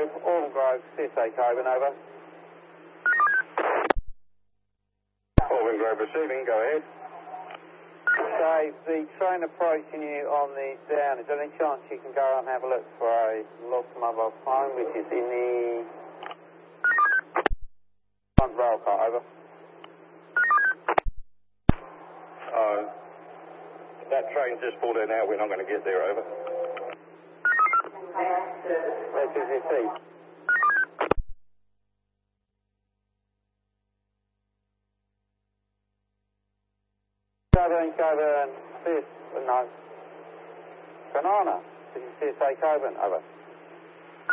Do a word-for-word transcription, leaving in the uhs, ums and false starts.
Grove, Auburn Grove, C S A Coburn, over. Auburn Grove receiving, go ahead. Dave, the train approaching you on the down, is there any chance you can go and have a look for a lost mobile phone which is in the front rail car, over? Uh, that train just pulled in now, we're not going to get there, over. Where's your seat? Coburn, Coburn, C S, no, Banana, this is C S A Coburn, over.